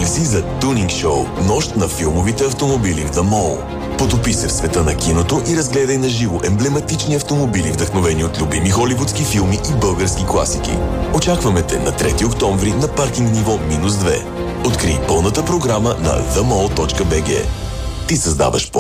ли си за Тунинг Шоу, нощ на филмовите автомобили в The Mall? Потопи се в света на киното и разгледай на живо емблематични автомобили, вдъхновени от любими холивудски филми и български класики. Очакваме те на 3 октомври на паркинг ниво -2. Открий пълната програма на themall.bg. Ти създаваш